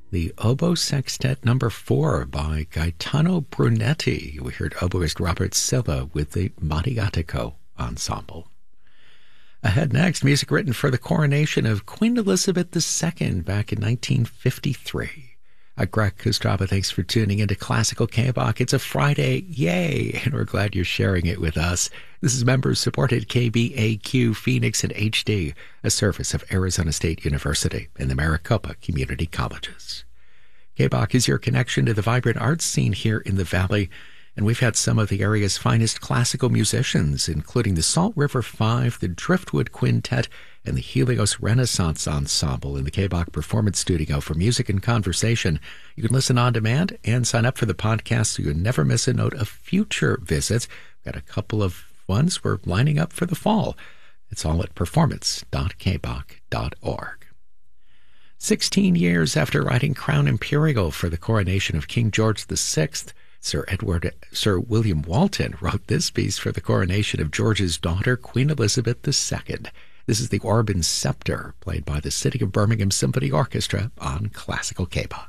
The Oboe Sextet Number 4 by Gaetano Brunetti. We heard oboist Robert Silla with the Mariatico Ensemble. Ahead next, music written for the coronation of Queen Elizabeth II back in 1953. Greg Kostraba, thanks for tuning into Classical K-Bach. It's a Friday, yay, and we're glad you're sharing it with us. This is members-supported KBAQ Phoenix and HD, a service of Arizona State University and the Maricopa Community Colleges. K-Bach is your connection to the vibrant arts scene here in the Valley, and we've had some of the area's finest classical musicians, including the Salt River Five, the Driftwood Quintet, and the Helios Renaissance Ensemble in the K-Bach Performance Studio for music and conversation. You can listen on demand and sign up for the podcast so you never miss a note of future visits. We've got a couple of ones we're lining up for the fall. It's all at performance.kbach.org. 16 years after writing Crown Imperial for the coronation of King George VI, Sir William Walton wrote this piece for the coronation of George's daughter, Queen Elizabeth II. This is the Orban Scepter, played by the City of Birmingham Symphony Orchestra on Classical K-Bach.